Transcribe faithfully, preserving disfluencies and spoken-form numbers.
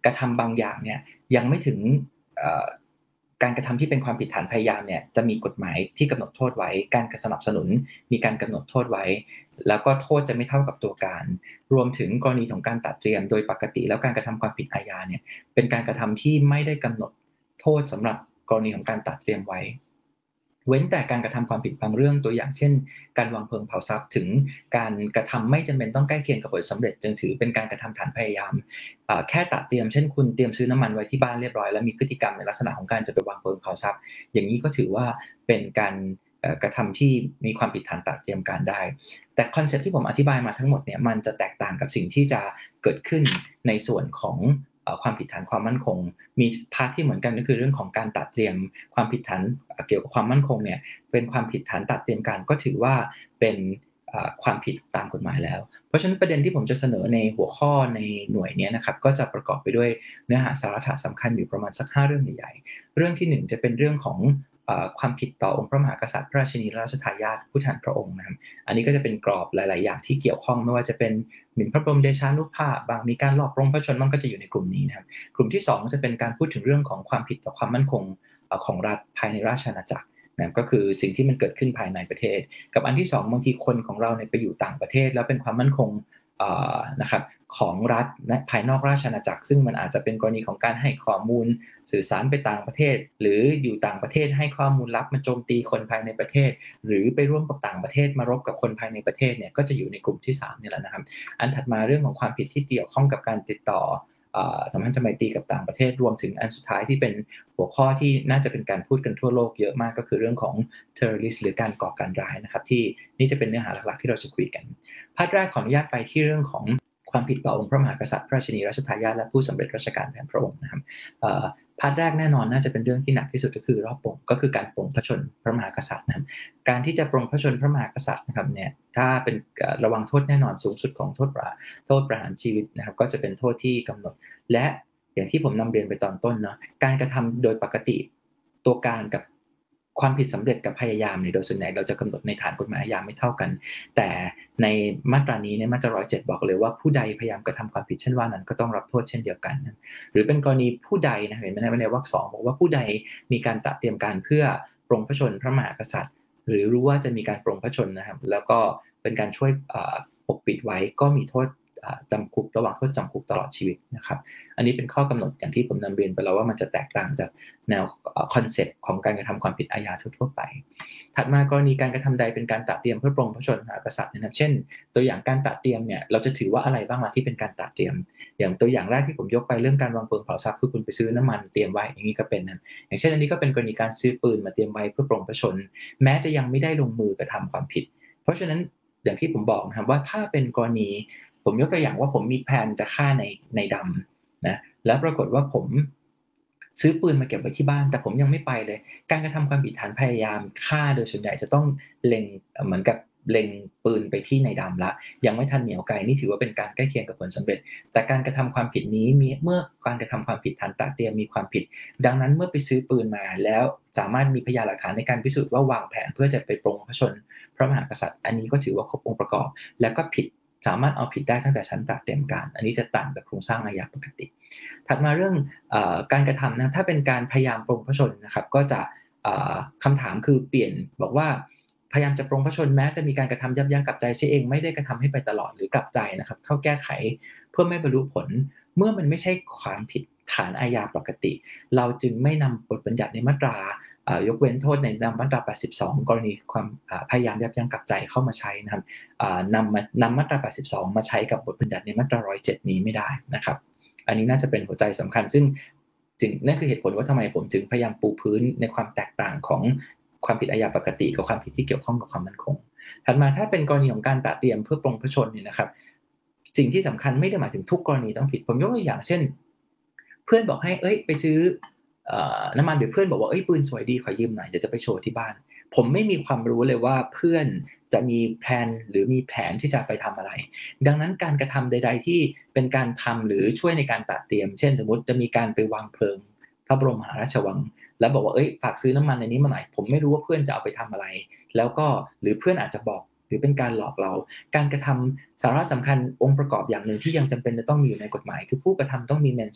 ระทำบางอย่างเนี่ยยังไม่ถึงเอ่อการกระทำที่เป็นความผิดฐานพยายามเนี่ยจะมีกฎหมายที่กำหนดโทษไว้การสนับสนุนมีการกำหนดโทษไว้แล้วก็โทษจะไม่เท่ากับตัวการรวมถึงกรณีของการตระเตรียมโดยปกติแล้วการกระทำความผิดอาญาเนี่ยเป็นการกระทำที่ไม่ได้กำหนดโทษสำหรับกรณีของการตระเตรียมไว้เว้นแต่การกระทำความผิดบางเรื่องตัวอย่างเช่นการวางเพลิงเผาทรัพย์ถึงการกระทำไม่จำเป็นต้องใกล้เคียงกับผลสำเร็จจึงถือเป็นการกระทำฐานพยายามแค่ตระเตรียมเช่นคุณเตรียมซื้อน้ำมันไว้ที่บ้านเรียบร้อยแล้วมีพฤติกรรมในลักษณะของการจะไปวางเพลิงเผาทรัพย์อย่างนี้ก็ถือว่าเป็นการกระทำที่มีความผิดฐานตระเตรียมการได้แต่คอนเซ็ปต์ที่ผมอธิบายมาทั้งหมดเนี่ยมันจะแตกต่างกับสิ่งที่จะเกิดขึ้นในส่วนของความผิดฐานความมั่นคงมีพาร์ทที่เหมือนกันก็คือเรื่องของการตระเตรียมความผิดฐานเกี่ยวกับความมั่นคงเนี่ยเป็นความผิดฐานตระเตรียมการก็ถือว่าเป็นความผิดตามกฎหมายแล้วเพราะฉะนั้นประเด็นที่ผมจะเสนอในหัวข้อในหน่วยนี้นะครับก็จะประกอบไปด้วยเนื้อหาสาระสำคัญอยู่ประมาณสักห้าเรื่องใหญ่ๆเรื่องที่หนึ่งจะเป็นเรื่องของความผิดต่อองค์พระมหากษัตริย์พระราชินีและราชทายาทผู้แทนพระองค์นะครับอันนี้ก็จะเป็นกรอบหลายๆอย่างที่เกี่ยวข้องไม่ว่าจะเป็นหมิ่นพระบรมเดชานุภาพบางมีการลอบปล้นพระชนม์มันก็จะอยู่ในกลุ่มนี้นะครับกลุ่มที่สองจะเป็นการพูดถึงเรื่องของความผิดต่อความมั่นคงของรัฐภายในราชอาณาจักรนะก็คือสิ่งที่มันเกิดขึ้นภายในประเทศกับอันที่สองบางทีคนของเราเนี่ยไปอยู่ต่างประเทศแล้วเป็นความมั่นคงนะครับของรัฐและภายนอกราชอาณาจักรซึ่งมันอาจจะเป็นกรณีของการให้ข้อมูลสื่อสารไปต่างประเทศหรืออยู่ต่างประเทศให้ข้อมูลลับมาโจมตีคนภายในประเทศหรือไปร่วมกับต่างประเทศมารบกับคนภายในประเทศเนี่ยก็จะอยู่ในกลุ่มที่สามนี่แหละนะครับอันถัดมาเรื่องของความผิดที่เกี่ยวข้องกับการติดต่อสัมพันธไมตรีกับต่างประเทศรวมถึงอันสุดท้ายที่เป็นหัวข้อที่น่าจะเป็นการพูดกันทั่วโลกเยอะมากก็คือเรื่องของ terrorist หรือการก่อการร้ายนะครับที่นี่จะเป็นเนื้อหาหลักๆที่เราจะคุยกันพาร์ทแรกขออนุญาตไปที่เรื่องของความผิดต่อองค์พระมหากษัตริย์พระราชินีรัชทายาทและผู้สำเร็จราชการแทนพระองค์นะครับพาร์ทแรกแน่นอนน่าจะเป็นเรื่องที่หนักที่สุดก็คือรอบปลงก็คือการปลงพระชนพระมหากษัตริย์นะครับการที่จะปลงพระชนพระมหากษัตริย์นะครับเนี่ยถ้าเป็นระวังโทษแน่นอนสูงสุดของโทษประโทษประหารชีวิตนะครับก็จะเป็นโทษที่กำหนดและอย่างที่ผมนำเรียนไปตอนต้นเนาะการกระทำโดยปกติตัวการกับความผิดสำเร็จกับพยายามเนี่ยโดยส่วนใหญ่เราจะกำหนดในฐานกฎหมายอาญาไม่เท่ากันแต่ในมาตรานี้ในมาตราหนึ่งร้อยเจ็ดบอกเลยว่าผู้ใดพยายามกระทำความผิดเช่นว่านั้นก็ต้องรับโทษเช่นเดียวกันหรือเป็นกรณีผู้ใดนะเห็นไหมในวรรคสองบอกว่าผู้ใดมีการตระเตรียมการเพื่อปลงพระชนพระมหากษัตริย์หรือรู้ว่าจะมีการปลงพระชนนะครับแล้วก็เป็นการช่วยปกปิดไว้ก็มีโทษจำคุกระหว่างโทษจำคุกตลอดชีวิตนะครับอันนี้เป็นข้อกำหนดอย่างที่ผมนำเรียนไปแล้วว่ามันจะแตกต่างจากแนวคอนเซ็ปต์ของการกระทำความผิดอาญาทั่วๆไปถัดมากรณีการกระทำใดเป็นการตระเตรียมเพื่อปลงพระชนมหากษัตริย์นะครับเช่นตัวอย่างการตระเตรียมเนี่ยเราจะถือว่าอะไรบ้างล่ะที่เป็นการตระเตรียมอย่างตัวอย่างแรกที่ผมยกไปเรื่องการวางเพลิงเผาทรัพย์คือคุณไปซื้อน้ำมันเตรียมไว้อย่างนี้ก็เป็นนะอย่างเช่นอันนี้ก็เป็นกรณีการซื้อปืนมาเตรียมไว้เพื่อปลงพระชนแม้จะยังไม่ได้ลงมือกระทำความผิดเพราะฉะนั้นอย่างที่ผมบอกนะครับว่าถ้าเป็นกรณีผมยกตัวอย่างว่าผมมีแผนจะฆ่าในในดำนะแล้วปรากฏว่าผมซื้อปืนมาเก็บไว้ที่บ้านแต่ผมยังไม่ไปเลยการกระทำความผิดฐานพยายามฆ่าโดยส่วนใหญ่จะต้องเล็งเหมือนกับเล็งปืนไปที่ในดำละยังไม่ทันเหนียวไกลนี่ถือว่าเป็นการใกล้เคียงกับผลสำเร็จแต่การกระทำความผิดนี้มีเมื่อการกระทำความผิดฐานตระเตรียมมีความผิดดังนั้นเมื่อไปซื้อปืนมาแล้วสามารถมีพยานหลักฐานในการพิสูจน์ว่าวางแผนเพื่อจะไปปลงพระชนพระมหากษัตริย์อันนี้ก็ถือว่าครบองค์ประกอบและก็ผิดสามารถเอาผิดได้ตั้งแต่ชั้นตระเตรียมการอันนี้จะต่างจากโครงสร้างอาญาปกติถัดมาเรื่องเอ่อการกระทำนะถ้าเป็นการพยายามปลงพระชนนะครับก็จะเอ่อคำถามคือเปลี่ยนบอกว่าพยายามจะปลงพระชนแม้จะมีการกระทำยับยั้งกลับใจเสียเองไม่ได้กระทำให้ไปตลอดหรือกลับใจนะครับเข้าแก้ไขเพื่อไม่บรรลุผลเมื่อมันไม่ใช่ความผิดฐานอาญาปกติเราจึงไม่นำบทบัญญัติในมาตรายกเว้นโทษในมาตราแปดสิบสองกรณีความพยายามยับยั้งกลับใจเข้ามาใช้นะครับนำมานำมาตราแปดสิบสองมาใช้กับบทบัญญัติในมาตราหนึ่งร้อยเจ็ดนี้ไม่ได้นะครับอันนี้น่าจะเป็นหัวใจสำคัญซึ่งจึงนั่นคือเหตุผลว่าทำไมผมจึงพยายามปูพื้นในความแตกต่างของความผิดอาญาปกติกับความผิดที่เกี่ยวข้องกับความมั่นคงถัดมาถ้าเป็นกรณีของการตระเตรียมเพื่อปลงพระชนเนี่ยนะครับสิ่งที่สำคัญไม่ได้หมายถึงทุกกรณีต้องผิดผมยกตัวอย่างเช่นเพื่อนบอกให้เอ้ยไปซื้อน้ำมันหรือเพื่อนบอกว่าเอ้ยปืนสวยดีขอยืมหน่อยเดี๋ยวจะไปโชว์ที่บ้านผมไม่มีความรู้เลยว่าเพื่อนจะมีแผนหรือมีแผนที่จะไปทำอะไรดังนั้นการกระทำใดๆที่เป็นการทำหรือช่วยในการตระเตรียมเช่นสมมติจะมีการไปวางเพลิงพระบรมมหาราชวังแล้วบอกว่าเอ้ยฝากซื้อน้ำมันในนี้มาหน่อยผมไม่รู้ว่าเพื่อนจะเอาไปทำอะไรแล้วก็หรือเพื่อนอาจจะบอกหรือเป็นการหลอกเราการกระทำสาระสำคัญองค์ประกอบอย่างหนึ่งที่ยังจำเป็นจะต้องมีอยู่ในกฎหมายคือผู้กระทำต้องมี